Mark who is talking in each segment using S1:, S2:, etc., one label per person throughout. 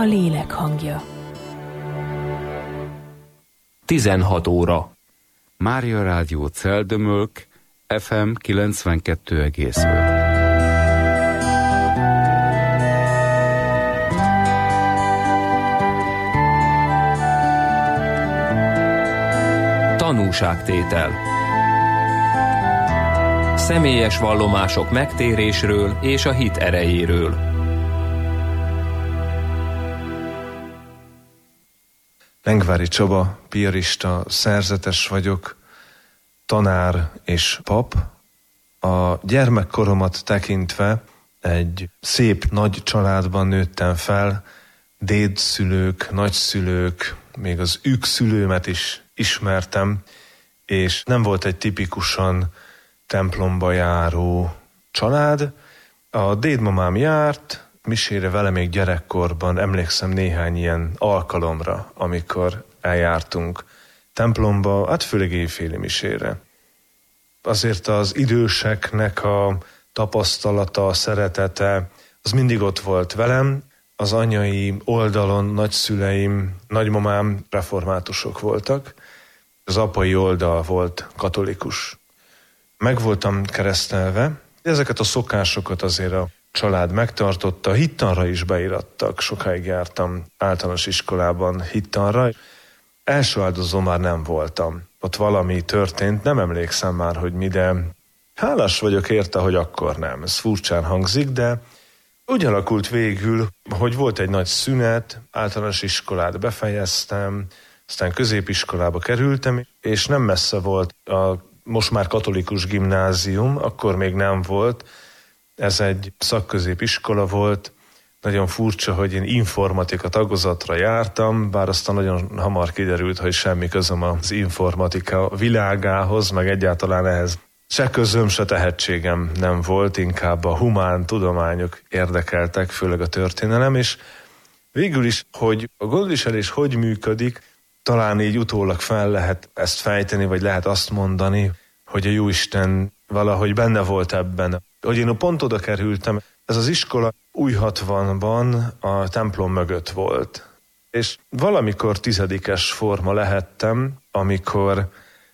S1: lélek hangja.
S2: 16 óra.
S3: Mária Rádió Celdömölk, FM 92,5.
S2: Tanúságtétel. Személyes vallomások megtérésről és a hit erejéről.
S4: Lengvári Csaba, piarista, szerzetes vagyok, tanár és pap. A gyermekkoromat tekintve egy szép nagy családban nőttem fel, dédszülők, nagyszülők, még az szülőmet is ismertem, és nem volt egy tipikusan templomba járó család. A dédmamám járt misére vele még gyerekkorban, emlékszem néhány ilyen alkalomra, amikor eljártunk templomba, hát főleg éjféli misére. Azért az időseknek a tapasztalata, a szeretete, az mindig ott volt velem. Az anyai oldalon nagyszüleim, nagymamám reformátusok voltak, az apai oldal volt katolikus. Meg voltam keresztelve, ezeket a szokásokat azért a család megtartotta, hittanra is beirattak, sokáig jártam általános iskolában hittanra. Első áldozó már nem voltam, ott valami történt, nem emlékszem már, hogy mi, de hálás vagyok érte, hogy akkor nem. Ez furcsán hangzik, de úgy alakult végül, hogy volt egy nagy szünet, általános iskolát befejeztem, aztán középiskolába kerültem, és nem messze volt a most már katolikus gimnázium, akkor még nem volt. Ez egy szakközépiskola volt, nagyon furcsa, hogy én informatika tagozatra jártam, bár aztán nagyon hamar kiderült, hogy semmi közöm az informatika világához, meg egyáltalán ehhez se közöm, se tehetségem nem volt, inkább a humán tudományok érdekeltek, főleg a történelem, és végül is, hogy a gondviselés hogy működik, talán így utólag fel lehet ezt fejteni, vagy lehet azt mondani, hogy a Jóisten valahogy benne volt ebben. Hogy én pont oda kerültem, ez az iskola Újhatvanban a templom mögött volt. És valamikor 10-es forma lehettem, amikor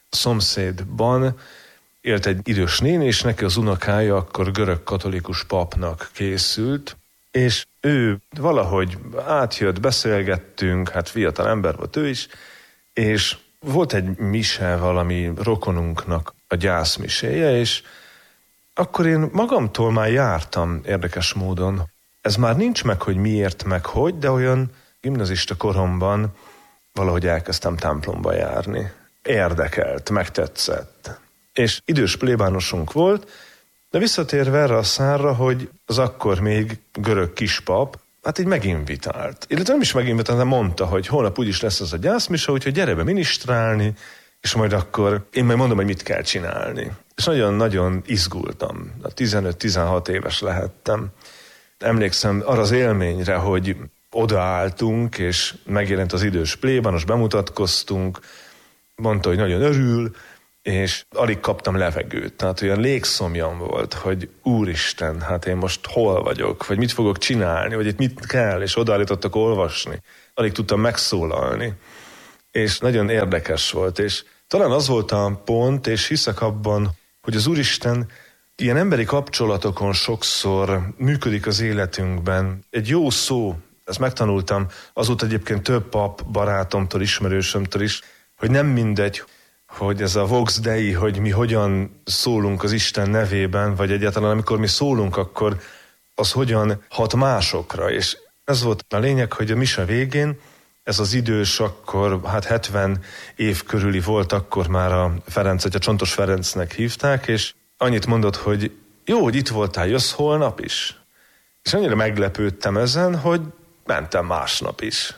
S4: szomszédban élt egy idős néni, és neki az unokája akkor görög katolikus papnak készült, és ő valahogy átjött, beszélgettünk, hát fiatal ember volt ő is, és volt egy mise valami rokonunknak a gyászmiséje, és akkor én magamtól már jártam érdekes módon. Ez már nincs meg, hogy miért, meg hogy, de olyan gimnazista koromban valahogy elkezdtem templomba járni. Érdekelt, megtetszett. És idős plébánosunk volt, de visszatérve erre a szárra, hogy az akkor még görög kispap, hát így meginvitált. Illetve nem is meginvitált, de mondta, hogy holnap úgyis lesz az a gyászmise, úgyhogy gyere be ministrálni, és majd akkor én majd mondom, hogy mit kell csinálni. És nagyon-nagyon izgultam. 15-16 éves lehettem. Emlékszem arra az élményre, hogy odaálltunk, és megjelent az idős plébános, bemutatkoztunk, mondta, hogy nagyon örül, és alig kaptam levegőt. Tehát olyan légszomjam volt, hogy úristen, hát én most hol vagyok, vagy mit fogok csinálni, vagy itt mit kell, és odaállítottak olvasni. Alig tudtam megszólalni. És nagyon érdekes volt, és talán az volt a pont, és hiszek abban, hogy az Úristen ilyen emberi kapcsolatokon sokszor működik az életünkben. Egy jó szó, ezt megtanultam, azóta egyébként több pap barátomtól, ismerősömtől is, hogy nem mindegy, hogy ez a Vox Dei, hogy mi hogyan szólunk az Isten nevében, vagy egyáltalán amikor mi szólunk, akkor az hogyan hat másokra. És ez volt a lényeg, hogy a mise végén ez az idős akkor, hát 70 év körüli volt, akkor már a Ferenc, a Csontos Ferencnek hívták, és annyit mondott, hogy jó, hogy itt voltál, jössz holnap is. És annyira meglepődtem ezen, hogy mentem másnap is.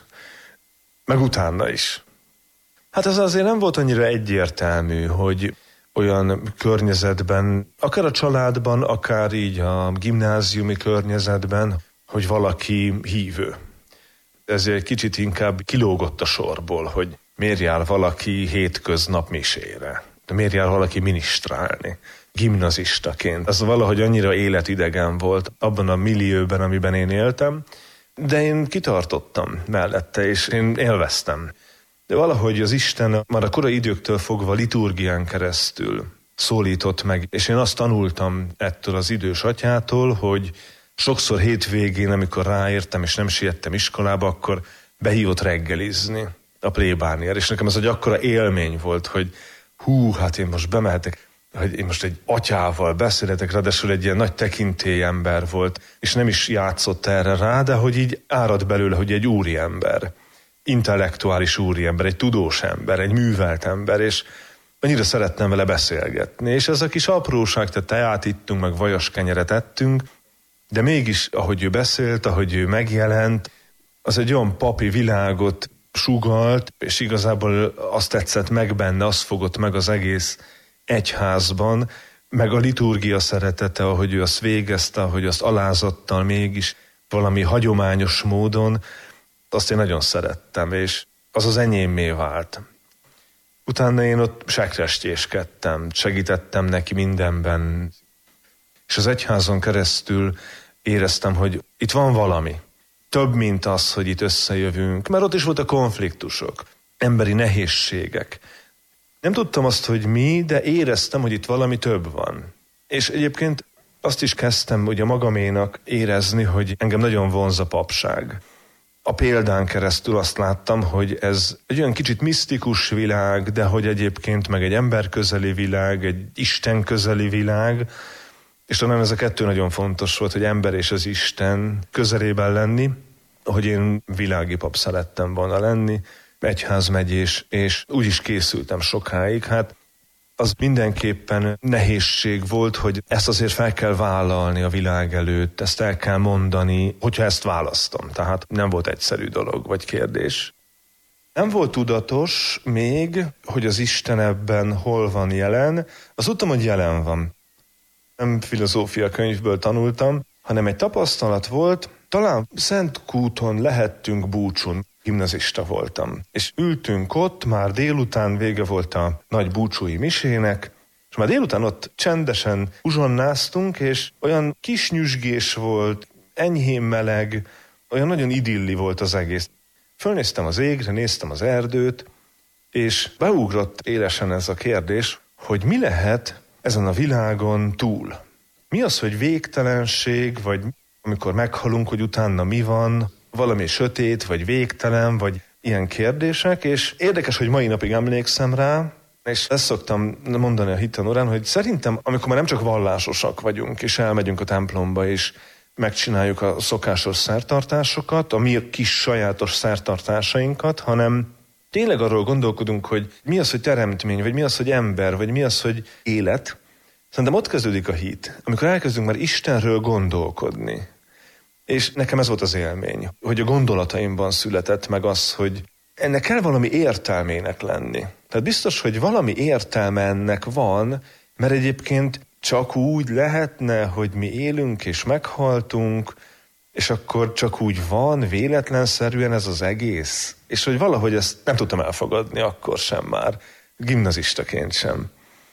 S4: Meg utána is. Hát ez azért nem volt annyira egyértelmű, hogy olyan környezetben, akár a családban, akár így a gimnáziumi környezetben, hogy valaki hívő. Ezért egy kicsit inkább kilógott a sorból, hogy miért jár valaki hétköznap misére, de miért jár valaki ministrálni gimnazistaként. Ez valahogy annyira életidegen volt abban a millióben, amiben én éltem. De én kitartottam mellette, és én élveztem. De valahogy az Isten már a korai időktől fogva liturgián keresztül szólított meg, és én azt tanultam ettől az idős atyától, hogy sokszor hétvégén, amikor ráértem, és nem siettem iskolába, akkor behívott reggelizni a plébániára, és nekem ez egy akkora élmény volt, hogy hát én most bemehetek, hogy én most egy atyával beszélhetek, ráadásul egy ilyen nagy tekintélyember volt, és nem is játszott erre rá, de hogy így árad belőle, hogy egy úriember, intellektuális úriember, egy tudós ember, egy művelt ember, és annyira szerettem vele beszélgetni. És ez a kis apróság, tehát teát ittunk, meg vajas kenyeret ettünk, de mégis, ahogy ő beszélt, ahogy ő megjelent, az egy olyan papi világot sugalt, és igazából azt tetszett meg benne, azt fogott meg az egész egyházban, meg a liturgia szeretete, ahogy ő azt végezte, ahogy azt alázattal mégis valami hagyományos módon, azt én nagyon szerettem, és az az enyémmé vált. Utána én ott sekrestéskedtem, segítettem neki mindenben, és az egyházon keresztül éreztem, hogy itt van valami. Több, mint az, hogy itt összejövünk, mert ott is voltak konfliktusok, emberi nehézségek. Nem tudtam azt, hogy mi, de éreztem, hogy itt valami több van. És egyébként azt is kezdtem ugye magaménak érezni, hogy engem nagyon vonz a papság. A példán keresztül azt láttam, hogy ez egy olyan kicsit misztikus világ, de hogy egyébként meg egy emberközeli világ, egy Isten közeli világ, és talán ez a kettő nagyon fontos volt, hogy ember és az Isten közelében lenni, hogy én világi pap szerettem volna lenni, egyházmegyés, és úgy is készültem sokáig. Hát az mindenképpen nehézség volt, hogy ezt azért fel kell vállalni a világ előtt, ezt el kell mondani, hogyha ezt választom. Tehát nem volt egyszerű dolog vagy kérdés. Nem volt tudatos még, hogy az Isten ebben hol van jelen. Azt tudtam, hogy jelen van. Nem filozófia könyvből tanultam, hanem egy tapasztalat volt, talán Szentkúton lehettünk búcsún, gimnazista voltam. És ültünk ott, már délután vége volt a nagy búcsúi misének, és már délután ott csendesen uzsonnáztunk, és olyan kis nyüzsgés volt, enyhén meleg, olyan nagyon idilli volt az egész. Fölnéztem az égre, néztem az erdőt, és beugrott élesen ez a kérdés, hogy mi lehet ezen a világon túl. Mi az, hogy végtelenség, vagy amikor meghalunk, hogy utána mi van, valami sötét, vagy végtelen, vagy ilyen kérdések, és érdekes, hogy mai napig emlékszem rá, és ezt szoktam mondani a hittanórán, hogy szerintem, amikor már nem csak vallásosak vagyunk, és elmegyünk a templomba, és megcsináljuk a szokásos szertartásokat, a mi kis sajátos szertartásainkat, hanem tényleg arról gondolkodunk, hogy mi az, hogy teremtmény, vagy mi az, hogy ember, vagy mi az, hogy élet. Szerintem ott kezdődik a hit, amikor elkezdünk már Istenről gondolkodni. És nekem ez volt az élmény, hogy a gondolataimban született meg az, hogy ennek kell valami értelmének lenni. Tehát biztos, hogy valami értelme ennek van, mert egyébként csak úgy lehetne, hogy mi élünk és meghaltunk, és akkor csak úgy van, véletlenszerűen ez az egész. És hogy valahogy ezt nem tudtam elfogadni akkor sem már, gimnazistaként sem.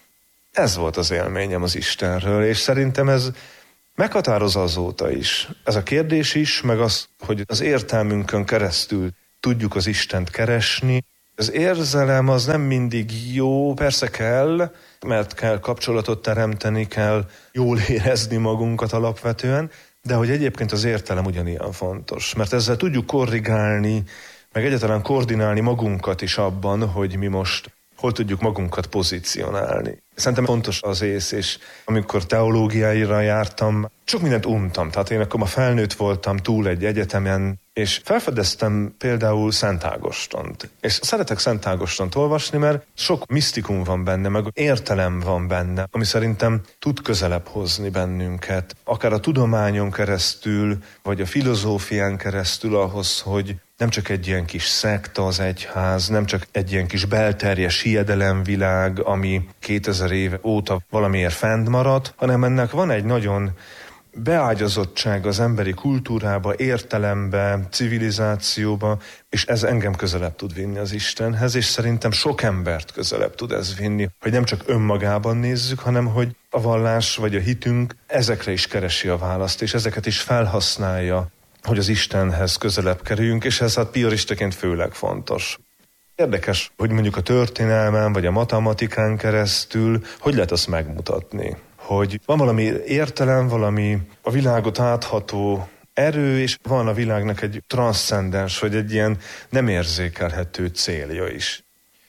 S4: Ez volt az élményem az Istenről, és szerintem ez meghatároz azóta is. Ez a kérdés is, meg az, hogy az értelmünkön keresztül tudjuk az Istent keresni. Az érzelem az nem mindig jó, persze kell, mert kell kapcsolatot teremteni, kell jól érezni magunkat alapvetően, de hogy egyébként az értelem ugyanilyen fontos, mert ezzel tudjuk korrigálni, meg egyáltalán koordinálni magunkat is abban, hogy mi most hol tudjuk magunkat pozícionálni. Szerintem fontos az ész, és amikor teológiáira jártam, sok mindent untam. Tehát én akkor már felnőtt voltam túl egy egyetemen, és felfedeztem például Szent Ágostont. És szeretek Szent Ágostont olvasni, mert sok misztikum van benne, meg értelem van benne, ami szerintem tud közelebb hozni bennünket. Akár a tudományon keresztül, vagy a filozófián keresztül ahhoz, hogy nem csak egy ilyen kis szekta az egyház, nem csak egy ilyen kis belterjes hiedelemvilág, ami 2000 év óta valamiért fent maradt, hanem ennek van egy nagyon beágyazottság az emberi kultúrába, értelembe, civilizációba, és ez engem közelebb tud vinni az Istenhez, és szerintem sok embert közelebb tud ez vinni, hogy nem csak önmagában nézzük, hanem hogy a vallás vagy a hitünk ezekre is keresi a választ, és ezeket is felhasználja hogy az Istenhez közelebb kerüljünk, és ez hát piaristaként főleg fontos. Érdekes, hogy mondjuk a történelmen vagy a matematikán keresztül hogy lehet azt megmutatni, hogy van valami értelem, valami a világot átható erő, és van a világnak egy transzcendens, vagy egy ilyen nem érzékelhető célja is.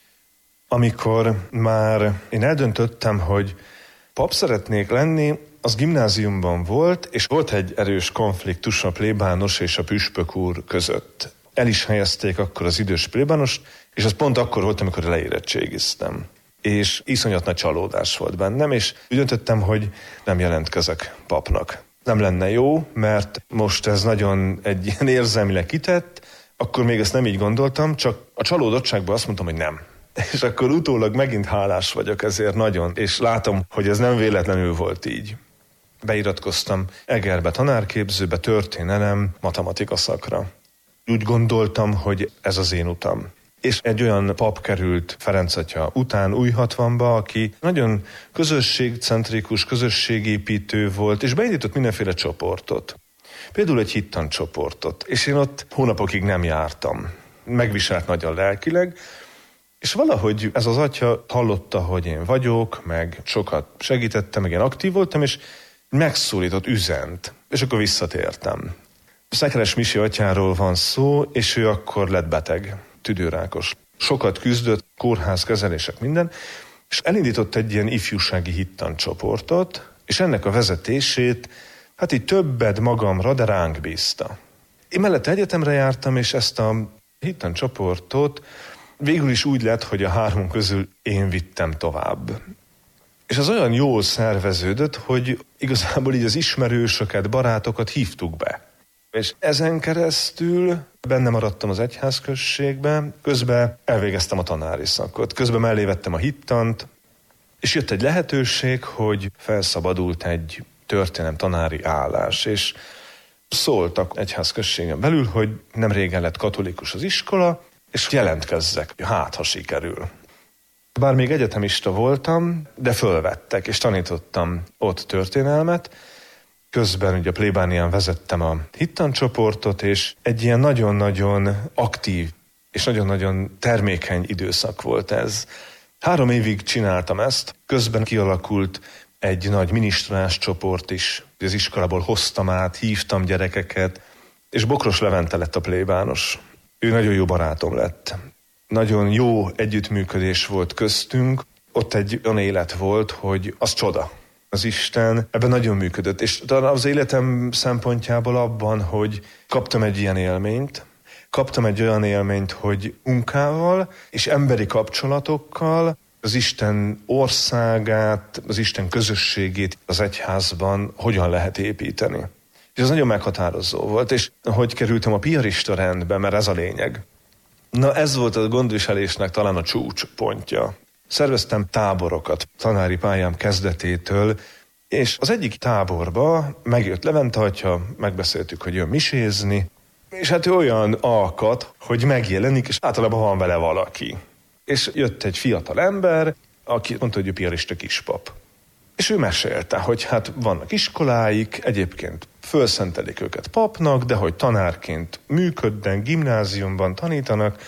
S4: Amikor már én eldöntöttem, hogy pap szeretnék lenni, az gimnáziumban volt, és volt egy erős konfliktus a plébános és a püspök úr között. El is helyezték akkor az idős plébánost, és az pont akkor volt, amikor leérettségiztem. És iszonyat nagy csalódás volt bennem, és úgy döntöttem, hogy nem jelentkezek papnak. Nem lenne jó, mert most ez nagyon egy ilyen érzelmileg kitett, akkor még ezt nem így gondoltam, csak a csalódottságban azt mondtam, hogy nem. És akkor utólag megint hálás vagyok ezért nagyon, és látom, hogy ez nem véletlenül volt így. Beiratkoztam Egerbe tanárképzőbe, történelem, matematika szakra. Úgy gondoltam, hogy ez az én utam. És egy olyan pap került Ferenc atya után Újhatvanba, aki nagyon közösségcentrikus, közösségépítő volt, és beindított mindenféle csoportot. Például egy hittancsoportot, és én ott hónapokig nem jártam. Megviselt nagyon lelkileg, és valahogy ez az atya hallotta, hogy én vagyok, meg sokat segítettem, meg én aktív voltam, és megszólított, üzent, és akkor visszatértem. Szekeres Misi atyáról van szó, és ő akkor lett beteg, tüdőrákos. Sokat küzdött, kórházkezelések, minden, és elindított egy ilyen ifjúsági hittancsoportot, és ennek a vezetését, hát így többet magamra, de ránk bízta. Én mellette egyetemre jártam, és ezt a hittancsoportot végül is úgy lett, hogy a három közül én vittem tovább. És az olyan jól szerveződött, hogy igazából így az ismerősöket, barátokat hívtuk be. És ezen keresztül benne maradtam az egyházközségbe, közben elvégeztem a tanári szakot, közben mellé vettem a hittant, és jött egy lehetőség, hogy felszabadult egy történelem tanári állás, és szóltak egyházközségen belül, hogy nem régen lett katolikus az iskola, és jelentkezzek, hát ha sikerül. Bár még egyetemista voltam, de fölvettek, és tanítottam ott történelmet. Közben ugye a plébánián vezettem a hittancsoportot, és egy ilyen nagyon-nagyon aktív és nagyon-nagyon termékeny időszak volt ez. 3 évig csináltam ezt, közben kialakult egy nagy minisztrás csoport is. Az iskolából hoztam át, hívtam gyerekeket, és Bokros Levente lett a plébános. Ő nagyon jó barátom lett. Nagyon jó együttműködés volt köztünk. Ott egy olyan élet volt, hogy az csoda. Az Isten ebben nagyon működött. És talán az életem szempontjából abban, hogy kaptam egy ilyen élményt, kaptam egy olyan élményt, hogy munkával és emberi kapcsolatokkal az Isten országát, az Isten közösségét az egyházban hogyan lehet építeni. És ez nagyon meghatározó volt, és hogy kerültem a piarista rendbe, mert ez a lényeg. Na ez volt a gondviselésnek talán a csúcspontja. Szerveztem táborokat tanári pályám kezdetétől, és az egyik táborba megjött Levente atya, megbeszéltük, hogy jön misézni, és hát ő olyan alkat, hogy megjelenik, és általában van vele valaki. És jött egy fiatal ember, aki mondta, hogy ő piarista kispap. És ő mesélte, hogy hát vannak iskoláik, egyébként fölszentelik őket papnak, de hogy tanárként működnek, gimnáziumban tanítanak.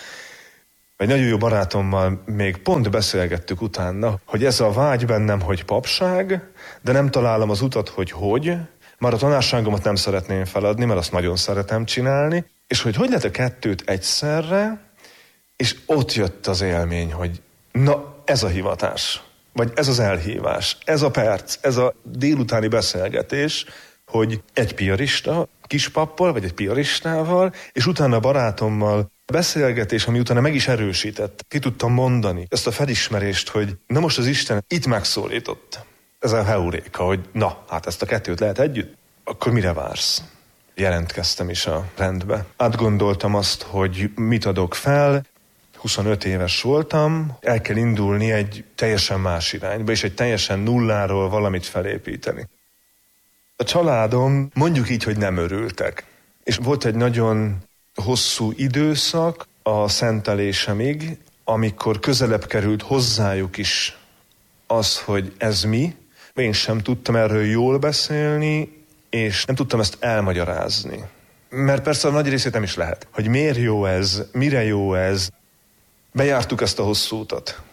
S4: Egy nagyon jó barátommal még pont beszélgettük utána, hogy ez a vágy bennem, hogy papság, de nem találom az utat, hogy. Már a tanárságomat nem szeretném feladni, mert azt nagyon szeretem csinálni, és hogy lehet a kettőt egyszerre, és ott jött az élmény, hogy na, ez a hivatás, vagy ez az elhívás, ez a perc, ez a délutáni beszélgetés, hogy egy piarista kispappal, vagy egy piaristával, és utána barátommal beszélgetés, ami utána meg is erősített. Ki tudtam mondani ezt a felismerést, hogy na most az Isten itt megszólított. Ez a heuréka, hogy na, hát ezt a kettőt lehet együtt, akkor mire vársz? Jelentkeztem is a rendbe. Átgondoltam azt, hogy mit adok fel, 25 éves voltam, el kell indulni egy teljesen más irányba, és egy teljesen nulláról valamit felépíteni. A családom mondjuk így, hogy nem örültek. És volt egy nagyon hosszú időszak a szentelésemig, amikor közelebb került hozzájuk is az, hogy ez mi. Én sem tudtam erről jól beszélni, és nem tudtam ezt elmagyarázni. Mert persze a nagy részét nem is lehet. Hogy miért jó ez, mire jó ez. Bejártuk ezt a hosszú utat.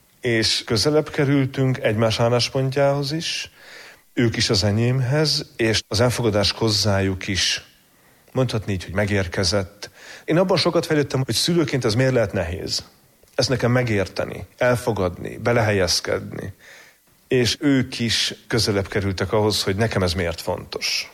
S4: És közelebb kerültünk egymás álláspontjához is, ők is az enyémhez, és az elfogadás hozzájuk is, mondhatni így, hogy megérkezett. Én abban sokat fejlődtem, hogy szülőként ez miért lehet nehéz. Ezt nekem megérteni, elfogadni, belehelyezkedni. És ők is közelebb kerültek ahhoz, hogy nekem ez miért fontos.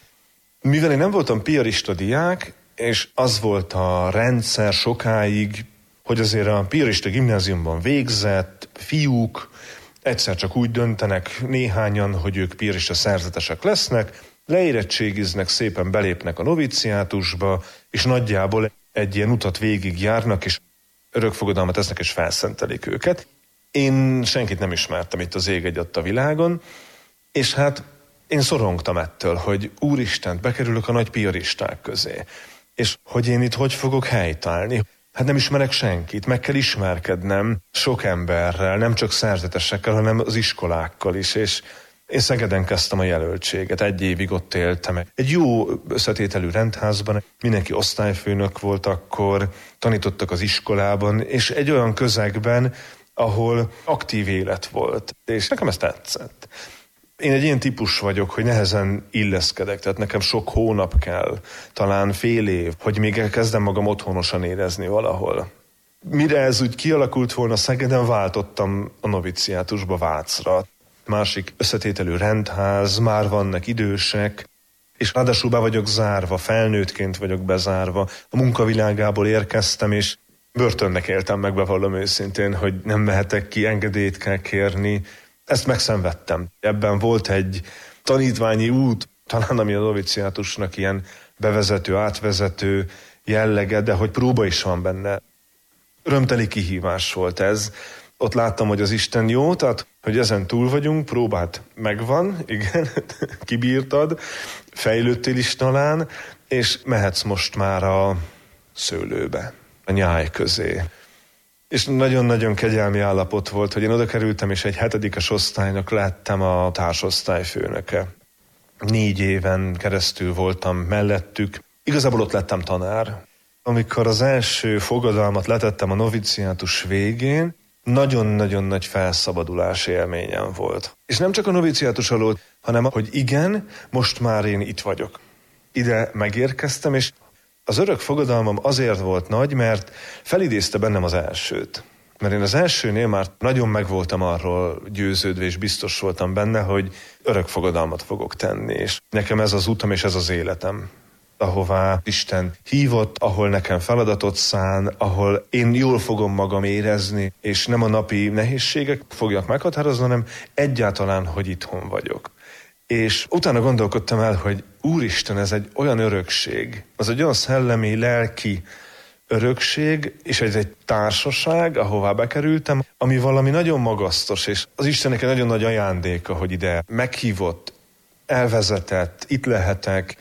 S4: Mivel én nem voltam piarista diák, és az volt a rendszer sokáig, hogy azért a piarista gimnáziumban végzett fiúk egyszer csak úgy döntenek néhányan, hogy ők piarista szerzetesek lesznek, leérettségiznek, szépen belépnek a noviciátusba, és nagyjából egy ilyen utat végig járnak, és örökfogadalmat tesznek, és felszentelik őket. Én senkit nem ismertem itt az ég egyatt a világon, és hát én szorongtam ettől, hogy úristen, bekerülök a nagy piaristák közé, és hogy én itt hogy fogok helytállni. Hát nem ismerek senkit, meg kell ismerkednem sok emberrel, nem csak szerzetesekkel, hanem az iskolákkal is, és én Szegeden kezdtem a jelöltséget, 1 évig ott éltem. Egy jó összetételű rendházban, mindenki osztályfőnök volt akkor, tanítottak az iskolában, és egy olyan közegben, ahol aktív élet volt, és nekem ez tetszett. Én egy ilyen típus vagyok, hogy nehezen illeszkedek, tehát nekem sok hónap kell, talán fél év, hogy még elkezdem magam otthonosan érezni valahol. Mire ez úgy kialakult volna Szegeden, váltottam a noviciátusba Vácra. Másik összetételű rendház, már vannak idősek, és ráadásul be vagyok zárva, felnőttként vagyok bezárva. A munkavilágából érkeztem, és börtönnek éltem meg, bevallom őszintén, hogy nem mehetek ki, engedélyt kell kérni. Ezt megszenvedtem. Ebben volt egy tanítványi út, talán ami a noviciátusnak ilyen bevezető, átvezető jellege, de hogy próba is van benne. Örömteli kihívás volt ez. Ott láttam, hogy az Isten jó, tehát hogy ezen túl vagyunk, próbát megvan, igen, kibírtad, fejlődtél is talán, és mehetsz most már a szőlőbe, a nyáj közé. És nagyon-nagyon kegyelmi állapot volt, hogy én oda kerültem, és egy 7. osztálynak lettem a társosztályfőnöke. 4 éven keresztül voltam mellettük. Igazából ott lettem tanár. Amikor az első fogadalmat letettem a noviciátus végén, nagyon-nagyon nagy felszabadulás élményem volt. És nem csak a noviciátus alól, hanem hogy igen, most már én itt vagyok. Ide megérkeztem, és az örök fogadalmam azért volt nagy, mert felidézte bennem az elsőt. Mert én az elsőnél már nagyon meg voltam arról győződve, és biztos voltam benne, hogy örök fogadalmat fogok tenni. És nekem ez az utam, és ez az életem. Ahová Isten hívott, ahol nekem feladatot szán, ahol én jól fogom magam érezni, és nem a napi nehézségek fogják meghatározni, hanem egyáltalán, hogy itthon vagyok. És utána gondolkodtam el, hogy úristen, ez egy olyan örökség, az egy olyan szellemi, lelki örökség, és ez egy társaság, ahová bekerültem, ami valami nagyon magasztos, és az Istennek egy nagyon nagy ajándéka, hogy ide meghívott, elvezetett, itt lehetek.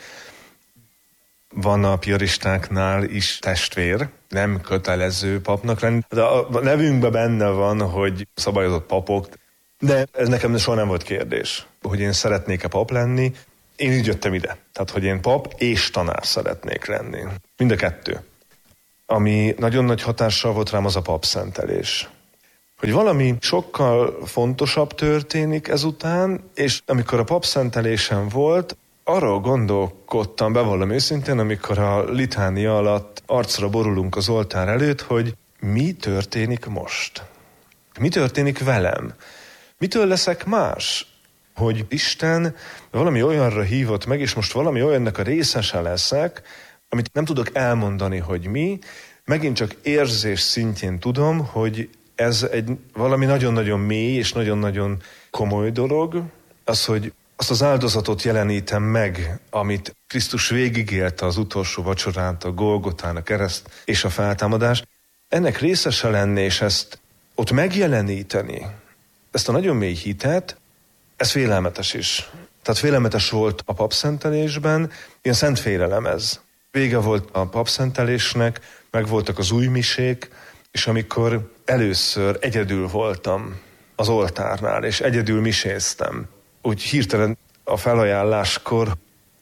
S4: Van a piaristáknál is testvér, nem kötelező papnak lenni, de a nevünkben benne van, hogy szabályozott papok, de ez nekem soha nem volt kérdés, hogy én szeretnék-e pap lenni. Én így jöttem ide, tehát hogy én pap és tanár szeretnék lenni. Mind a kettő. Ami nagyon nagy hatással volt rám, az a papszentelés. Hogy valami sokkal fontosabb történik ezután, és amikor a papszentelésen volt, arról gondolkodtam, bevallom őszintén, amikor a litánia alatt arcra borulunk az oltár előtt, hogy mi történik most? Mi történik velem? Mitől leszek más? Hogy Isten valami olyanra hívott meg, és most valami olyannak a részese leszek, amit nem tudok elmondani, hogy mi, megint csak érzés szintjén tudom, hogy ez egy valami nagyon-nagyon mély és nagyon-nagyon komoly dolog, az, hogy azt az áldozatot jelenítem meg, amit Krisztus végigélte az utolsó vacsorán, a Golgotán, a kereszt és a feltámadás. Ennek részese lenni, és ezt ott megjeleníteni, ezt a nagyon mély hitet, ez félelmetes is. Tehát félelmetes volt a papszentelésben, ilyen szent félelem ez. Vége volt a papszentelésnek, meg voltak az új misék, és amikor először egyedül voltam az oltárnál, és egyedül miséztem, úgy hirtelen a felajánláskor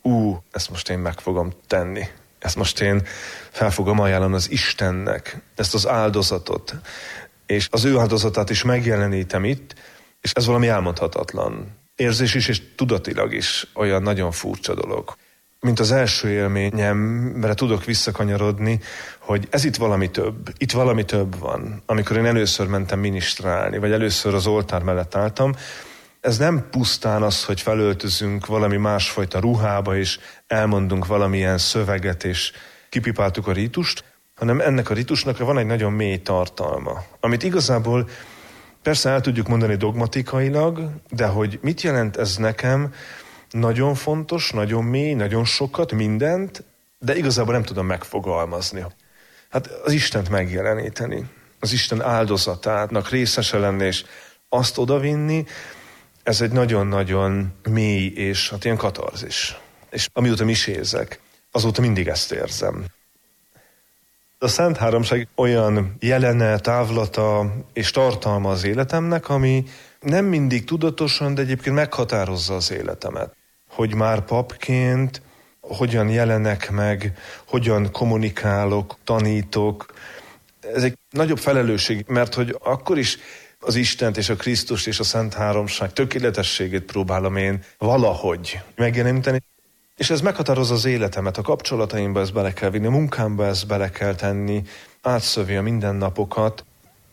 S4: ezt most én meg fogom tenni. Ezt most én fel fogom ajánlani az Istennek, ezt az áldozatot. És az ő áldozatát is megjelenítem itt, és ez valami elmondhatatlan érzés is, és tudatilag is olyan nagyon furcsa dolog. Mint az első élményemre tudok visszakanyarodni, hogy ez itt valami több van. Amikor én először mentem ministrálni, vagy először az oltár mellett álltam, ez nem pusztán az, hogy felöltözünk valami másfajta ruhába, és elmondunk valamilyen szöveget, és kipipáltuk a rítust, hanem ennek a ritusnak van egy nagyon mély tartalma, amit igazából persze el tudjuk mondani dogmatikailag, de hogy mit jelent ez nekem, nagyon fontos, nagyon mély, nagyon sokat, mindent, de igazából nem tudom megfogalmazni. Hát az Istent megjeleníteni, az Isten áldozatának részese lenni, és azt odavinni, ez egy nagyon-nagyon mély és hát ilyen katarzis. És amióta misézek, azóta mindig ezt érzem. A Szent Háromság olyan jelene, távlata és tartalma az életemnek, ami nem mindig tudatosan, de egyébként meghatározza az életemet. Hogy már papként hogyan jelenek meg, hogyan kommunikálok, tanítok. Ez egy nagyobb felelősség, mert hogy akkor is az Istent és a Krisztust és a Szent Háromság tökéletességét próbálom én valahogy megjeleníteni. És ez meghatározza az életemet, a kapcsolataimba ezt bele kell vinni, a munkámba ezt bele kell tenni, átszövi a mindennapokat.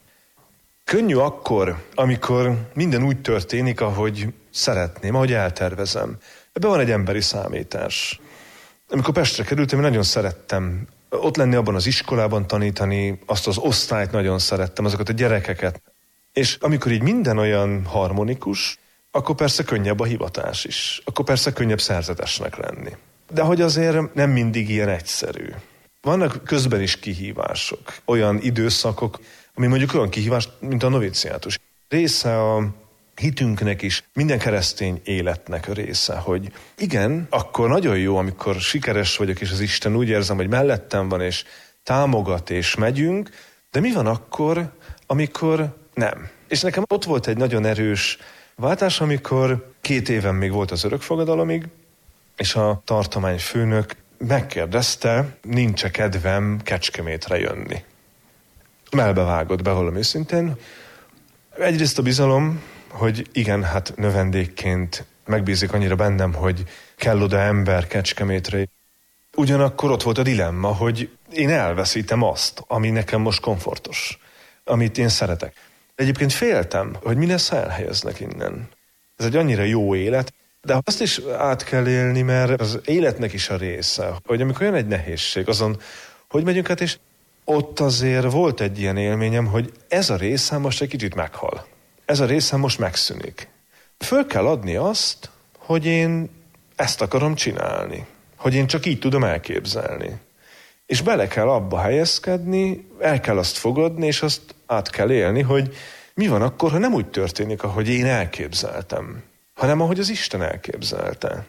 S4: Könnyű akkor, amikor minden úgy történik, ahogy szeretném, ahogy eltervezem. Ebben van egy emberi számítás. Amikor Pestre kerültem, én nagyon szerettem ott lenni abban az iskolában, tanítani, azt az osztályt nagyon szerettem, azokat a gyerekeket. És amikor így minden olyan harmonikus, akkor persze könnyebb a hivatás is. Akkor persze könnyebb szerzetesnek lenni. De hogy azért nem mindig ilyen egyszerű. Vannak közben is kihívások, olyan időszakok, ami mondjuk olyan kihívás, mint a noviciátus. Része a hitünknek is, minden keresztény életnek a része, hogy igen, akkor nagyon jó, amikor sikeres vagyok, és az Isten úgy érzem, hogy mellettem van, és támogat, és megyünk, de mi van akkor, amikor nem? És nekem ott volt egy nagyon erős váltás, amikor 2 éven még volt az örökfogadalomig, és a tartományfőnök megkérdezte, nincs-e kedvem Kecskemétre jönni. Melbevágott, bevallom őszintén. Egyrészt a bizalom, hogy igen, hát növendékként megbízik annyira bennem, hogy kell oda ember Kecskemétre. Ugyanakkor ott volt a dilemma, hogy én elveszítem azt, ami nekem most komfortos, amit én szeretek. Egyébként féltem, hogy mi lesz, ha elhelyeznek innen. Ez egy annyira jó élet, de azt is át kell élni, mert az életnek is a része, hogy amikor jön egy nehézség, azon, hogy megyünk át, és ott azért volt egy ilyen élményem, hogy ez a részem most egy kicsit meghal. Ez a részem most megszűnik. Föl kell adni azt, hogy én ezt akarom csinálni. Hogy én csak így tudom elképzelni. És bele kell abba helyezkedni, el kell azt fogadni, és azt át kell élni, hogy mi van akkor, ha nem úgy történik, ahogy én elképzeltem, hanem ahogy az Isten elképzelte.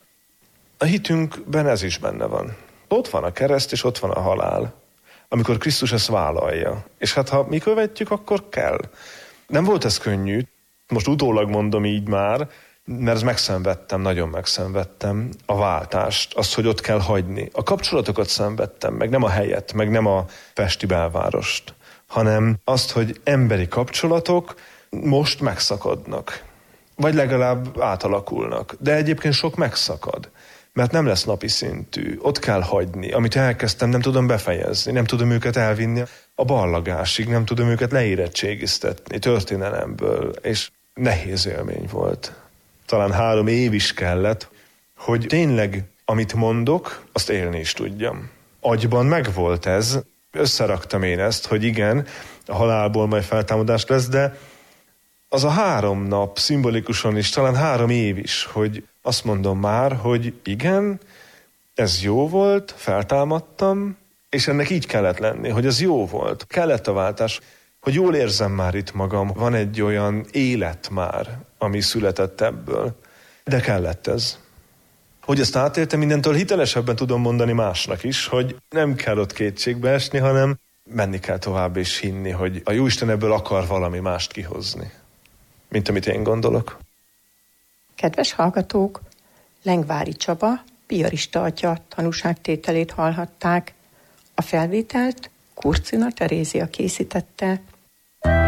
S4: A hitünkben ez is benne van. Ott van a kereszt, és ott van a halál. Amikor Krisztus ezt vállalja. És hát ha mi követjük, akkor kell. Nem volt ez könnyű, most utólag mondom így már, mert megszenvedtem, nagyon megszenvedtem a váltást, azt, hogy ott kell hagyni. A kapcsolatokat szenvedtem, meg nem a helyet, meg nem a pesti belvárost, hanem azt, hogy emberi kapcsolatok most megszakadnak. Vagy legalább átalakulnak. De egyébként sok megszakad, mert nem lesz napi szintű. Ott kell hagyni. Amit elkezdtem, nem tudom befejezni, nem tudom őket elvinni a ballagásig, nem tudom őket leérettségiztetni történelemből, és nehéz élmény volt. Talán 3 év is kellett, hogy tényleg, amit mondok, azt élni is tudjam. Agyban megvolt ez, összeraktam én ezt, hogy igen, a halálból majd feltámadás lesz, de az a 3 nap szimbolikusan is, talán 3 év is, hogy azt mondom már, hogy igen, ez jó volt, feltámadtam, és ennek így kellett lenni, hogy ez jó volt. Kellett a váltás, hogy jól érzem már itt magam, van egy olyan élet már, ami született ebből. De kellett ez. Hogy ezt átéltem, mindentől hitelesebben tudom mondani másnak is, hogy nem kell ott kétségbe esni, hanem menni kell tovább és hinni, hogy a Jóisten ebből akar valami mást kihozni, mint amit én gondolok.
S1: Kedves hallgatók, Lengvári Csaba Piarista atya tanúságtételét hallhatták. A felvételt Kurcina Terézia készítette.